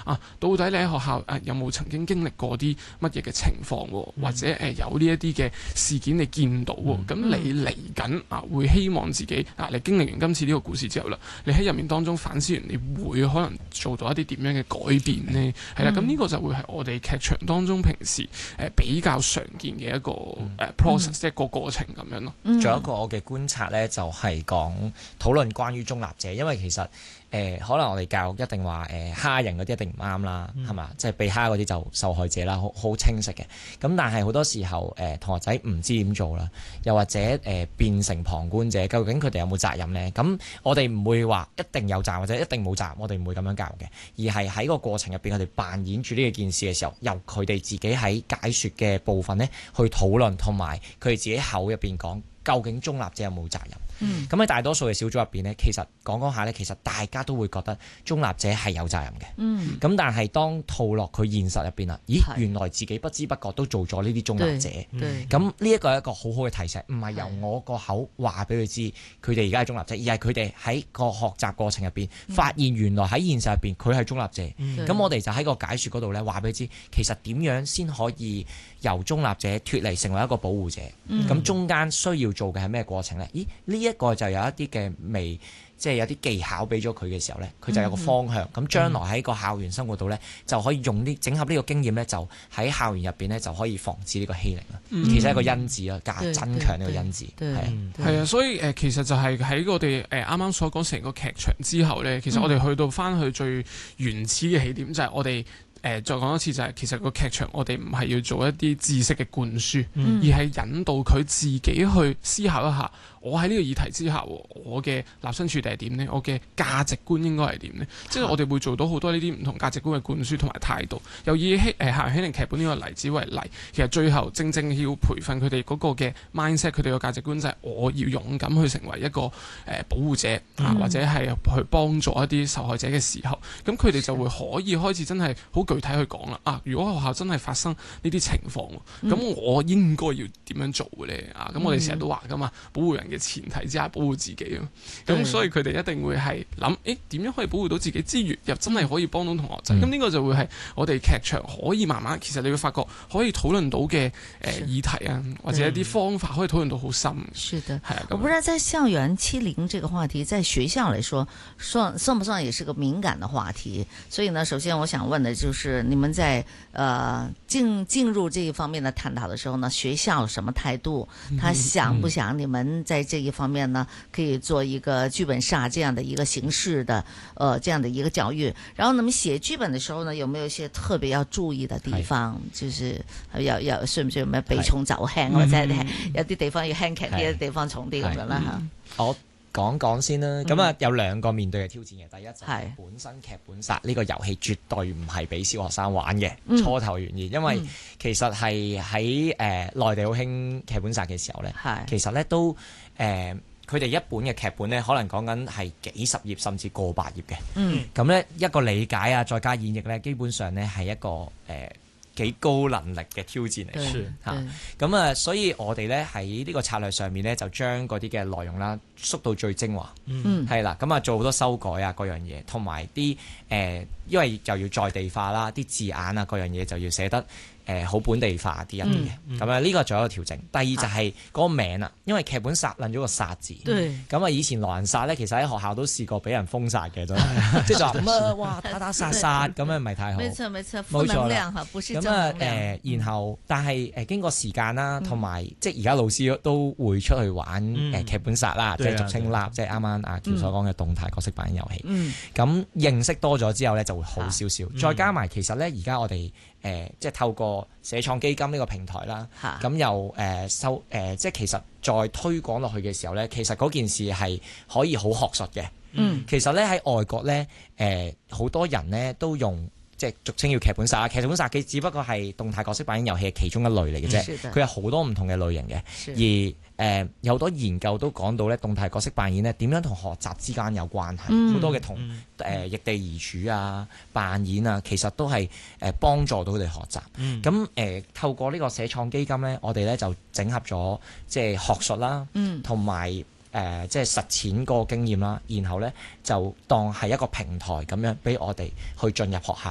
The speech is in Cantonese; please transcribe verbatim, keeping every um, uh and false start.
啊，到底你喺學校啊有冇曾經經歷過啲乜嘢嘅情況，或者誒、呃、有呢一啲嘅事件你見到，咁、嗯、你嚟緊啊會希望自己啊你經歷完今次呢個故事之後啦，你喺入面當中反思完，你會可能做到一啲點樣嘅改變呢？係啦、嗯，咁呢個就會係我哋劇場當中平時誒、呃、比較常見嘅一個誒、嗯呃、process，即係個過程咁樣咯。 仲、嗯、有一個我嘅觀察咧，就係、是、講討論關於中立者，因為其實誒、呃、可能我哋教育一定話誒蝦人嗰啲一定唔啱啦，係嘛、嗯？即係、就是、被蝦嗰啲就受害者啦，好好清晰嘅。咁但係好多時候誒、呃、同學仔唔知點做啦，又或者誒、呃、變成旁觀者，究竟佢哋有冇責任呢？咁我哋唔會話一定有責或者一定冇責，我哋唔會咁樣教嘅，而係喺個過程入邊，佢哋扮演住呢件事嘅時候，由佢哋自己喺解說嘅部分呢去討論，同埋佢哋自己口入邊講，究竟中立者有冇責任？咁喺、嗯、大多數嘅小組入邊呢，其實講講下呢，其實大家都會覺得中立者係有責任嘅。咁、嗯、但係當套落佢現實入邊啦，咦，是原來自己不知不覺都做咗呢啲中立者。咁呢一個係一個好好嘅提醒，唔係由我個口話俾佢知，佢哋而家係中立者，而係佢哋喺個學習過程入邊、嗯、發現原來喺現實入邊佢係中立者。咁、嗯、我哋就喺個解說嗰度呢，話俾佢知，其實點樣先可以由中立者脫離成為一個保護者。咁、嗯、中間需要做嘅係咩過程呢？咦，呢、這、一個就有一啲嘅微，即係有啲技巧俾咗佢嘅時候呢，佢就有個方向。咁、嗯、將來喺個校園生活度呢，就可以用啲整合呢個經驗呢，就喺校園入邊呢，就可以防止呢個欺凌啦。嗯、其實係一個因子啦，加增強呢個因子。係啊， 係啊，所以誒，其實就係喺我哋誒啱啱所講成個劇場之後呢，其實我哋去到翻去最原始嘅起點，就係我哋。誒、呃，再講一次就係、是，其實個劇場我哋唔係要做一啲知識嘅灌輸，嗯、而係引導佢自己去思考一下，我喺呢個議題之下，我嘅立身處地係點呢？我嘅價值觀應該係點呢？嗯、即係我哋會做到好多呢啲唔同價值觀嘅灌輸同埋態度。又以誒校園欺凌劇本呢個例子為例，其實最後正正要培訓佢哋嗰個嘅 mindset，佢哋嘅價值觀就係我要勇敢去成為一個誒、呃、保護者啊，嗯、或者係去幫助一啲受害者嘅時候，咁佢哋就會可以開始真係好具體去講啦。啊，如果學校真係發生呢啲情況，咁、嗯、我應該要點樣做嘅咧？啊，咁我哋成日都話噶嘛，保護人嘅前提之下保護自己啊。咁、嗯、所以佢哋一定會係諗，誒點樣可以保護到自己之餘，又真係可以幫到同學仔。咁呢、嗯、個就會係我哋劇場可以慢慢，其實你會發覺可以討論到嘅誒、呃、議題啊，或者一啲方法可以討論到好深。 是的， 係啊。 我不知道在校園欺凌這個話題，在學校來說，算算不算也是個敏感的話題？所以呢，首先我想問的就是，你們在呃進進入這一方面的探討的時候呢，學校有什麼態度？他想不想你們在這一方面呢，可以做一個劇本殺這樣的一個形式的，呃，這樣的一個教育？然後，你們寫劇本的時候呢，有沒有一些特別要注意的地方？是就是要要需唔需要咩避重就輕，或者係有啲地方要輕劇啲，有啲地方重啲咁樣啦吓。 我講講先啦，咁啊、嗯、有兩個面對嘅挑戰嘅，第一就係本身劇本殺呢個遊戲絕對唔係俾小學生玩嘅，嗯、初頭原因，因為其實係喺誒內地好興劇本殺嘅時候咧，是其實咧都誒佢哋一本嘅劇本咧，可能講緊係幾十頁甚至過百頁嘅，咁咧、嗯、一個理解啊，再加演繹咧，基本上咧係一個誒。呃幾高能力嘅挑戰嚟嘅嚇，咁啊，所以我哋咧喺呢個策略上面咧，就將嗰啲嘅內容啦縮到最精華，係啦、嗯，咁啊做好多修改啊嗰樣嘢，同埋啲誒，因為又要在地化啦，啲字眼啊嗰樣嘢就要寫得誒好、呃、本地化啲一啲嘅，咁啊呢個仲有一個調整。第二就係嗰個名啦，因為劇本殺撚咗個殺字，咁啊以前狼人殺咧，其實喺學校都試過俾人封殺嘅，都即係就話咁啊，哇打打殺殺咁樣唔係太好。冇錯冇錯，負能量嚇，不是正能量。咁啊誒，然後但係誒經過時間啦，同埋即係而家老師都會出去玩誒劇本殺啦，即係俗稱啦，即係啱啱阿喬所講嘅動態角色扮演遊戲。咁認識多咗之後咧，就會好少少。再加埋其實咧，而家我哋誒即係透過社創基金呢個平台啦，咁又誒收誒，即係其實再推廣落去嘅時候咧，其實嗰件事係可以好學術嘅。嗯，其實咧喺外國咧，誒好多人咧都用即係俗稱叫劇本殺。劇本殺佢只不過係動態角色扮演遊戲嘅其中一類嚟嘅啫，佢有好多唔同嘅類型嘅。而誒、呃、有好多研究都講到咧，動態角色扮演咧點樣同學習之間有關係，好、嗯、多嘅同誒易地而處啊、扮演啊，其實都係誒幫助到佢哋學習。咁誒、嗯呃、透過呢個社創基金咧，我哋咧就整合咗即係學術啦，同埋誒即係實踐個經驗啦，然後咧就當係一個平台咁樣俾我哋去進入學校。